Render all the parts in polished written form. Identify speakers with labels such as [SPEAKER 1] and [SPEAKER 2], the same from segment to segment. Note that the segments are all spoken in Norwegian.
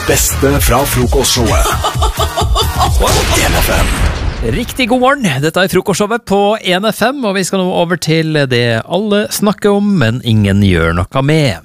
[SPEAKER 1] Beste fra frokostshowet på 1FM.
[SPEAKER 2] Riktig god morgen, dette frokostshowet på 1FM, og vi skal nå over til det alle snakker om, men ingen gjør noe med.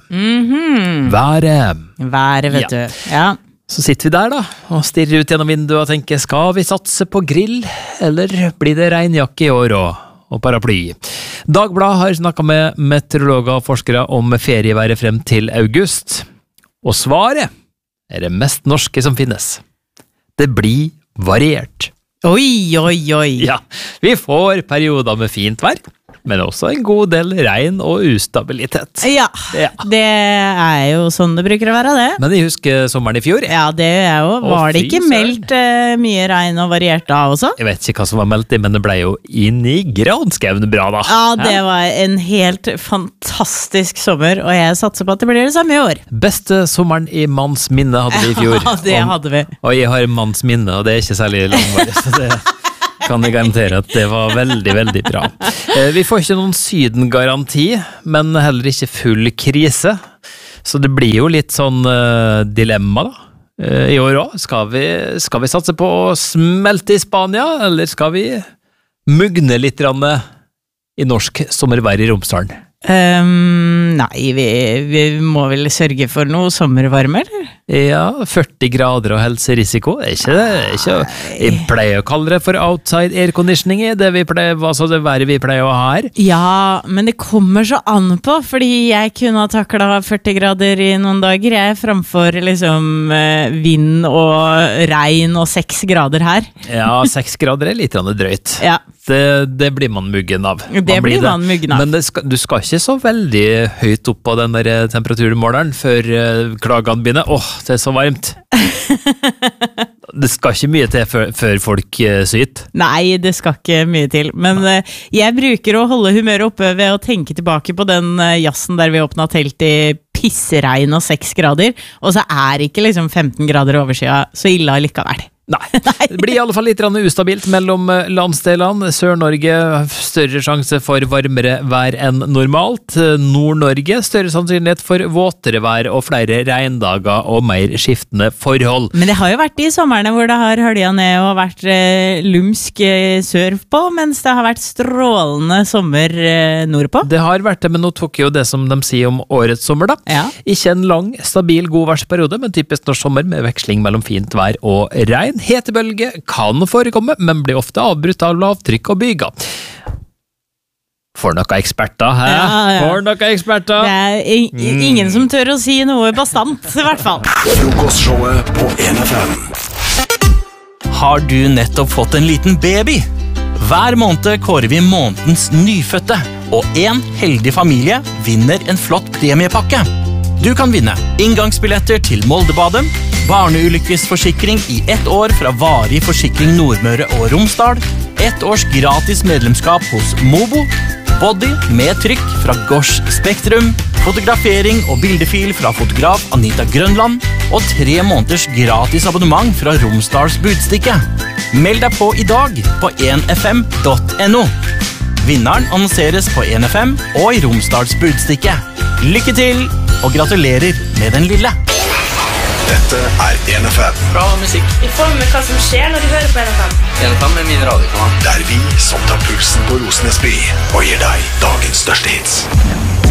[SPEAKER 2] Været.
[SPEAKER 3] Været, vet du. Ja.
[SPEAKER 2] Så sitter vi der da, og stirrer ut gjennom vinduet og tenker, skal vi satse på grill, eller blir det regnjakke i år og paraply? Dagbladet har snakket med meteorologer og forskere om ferieværet frem til august, og svaret er det mest norske som finnes. Det blir variert.
[SPEAKER 3] Oi, oi, oi.
[SPEAKER 2] Ja, vi får perioder med fint vær, men også en god del regn og ustabilitet.
[SPEAKER 3] Ja, det er jo sånn det bruker å være det.
[SPEAKER 2] Men jeg husker sommeren i fjor.
[SPEAKER 3] Ja, det er jo. Var det ikke meldt mye regn og variert da også?
[SPEAKER 2] Jeg vet ikke hva som var meldt i, men det ble jo inn i granskauen bra da.
[SPEAKER 3] Ja, det var en helt fantastisk sommer, og jeg satser på at det blir det samme i år.
[SPEAKER 2] Beste sommeren i manns minne hadde vi i fjor.
[SPEAKER 3] Ja, det hadde vi.
[SPEAKER 2] Og jeg har manns minne, og det er ikke særlig langvarig, så det kan jeg garantere at det var veldig, veldig bra. Vi får ikke noen sydengaranti, men heller ikke full krise. Så det blir jo litt sånn dilemma da. I år også. Skal vi satse på å smelte i Spania, eller skal vi mugne litt i norsk sommervær i Romsdalen?
[SPEAKER 3] Nei, vi må vel sørge for noe sommervarme, eller?
[SPEAKER 2] Ja, 40 grader og helserisiko. Jeg pleier å kalle det for outside air conditioning, det været vi pleier å ha her.
[SPEAKER 3] Ja, men det kommer så an på, fordi jeg kunne ha taklet 40 grader i noen dager, jeg framfor liksom vind og regn og 6 grader her.
[SPEAKER 2] Ja, 6 grader er litt drøyt.
[SPEAKER 3] Ja.
[SPEAKER 2] Det blir man muggen av.
[SPEAKER 3] Det blir man muggen av.
[SPEAKER 2] Men du skal ikke så veldig høyt opp på den der temperaturmåleren før klagene begynner. Det er så varmt. Det skal ikke mye til før folk syter.
[SPEAKER 3] Nei, det skal ikke mye til. Men jeg bruker å holde humøret oppe ved å tenke tilbake på den jazzen der vi åpnet telt i pisseregn og 6 grader, og så er ikke liksom 15 grader oversida så ille allikevel.
[SPEAKER 2] Nei, det blir i alle fall litt ustabilt mellom landsdelene. Sør-Norge større sjanse for varmere vær enn normalt. Nord-Norge større sannsynlighet for våtere vær og flere regndager og mer skiftende forhold.
[SPEAKER 3] Men det har jo vært de sommerne hvor det har hølja ned og vært lumsk sør på, mens det har vært strålende sommer nordpå. Det
[SPEAKER 2] har vært det, men nå tok jo det som de sier om årets sommer da.
[SPEAKER 3] Ja.
[SPEAKER 2] Ikke en lang, stabil, god værsperiode, men typisk norsk sommer med veksling mellom fint vær og regn. Hetebølge kan forekomme, men blir ofte avbrutt av lavtrykk og byger. For noen eksperter, hæ?
[SPEAKER 3] Ja.
[SPEAKER 2] For noen eksperter.
[SPEAKER 3] Det er ingen som tør å si noe bastant, i hvert fall.
[SPEAKER 1] Frokostshowet på 1FM.
[SPEAKER 4] Har du nettopp fått en liten baby? Hver måned kårer vi månedens nyfødte, og en heldig familie vinner en flott premiepakke. Du kan vinne inngangsbilletter til Moldebadet, barneulykkesforsikring i 1 år fra Varig Forsikring Nordmøre og Romsdal, 1 års gratis medlemskap hos Mobo, body med trykk fra Gosh Spektrum, fotografering og bildefil fra fotograf Anita Grønland, og 3 måneders gratis abonnement fra Romsdals Budstikke. Meld deg på i dag på 1fm.no. Vinneren annonseres på 1FM og i Romsdals Budstikke. Lykke til, og gratulerer med den lille.
[SPEAKER 1] Dette er 1FM.
[SPEAKER 5] Bra musikk.
[SPEAKER 6] Vi får med hva som skjer når du hører på 1FM.
[SPEAKER 5] 1FM er min radiokanal.
[SPEAKER 1] Der vi som tar pulsen på Rosenes by og gir deg dagens største hits.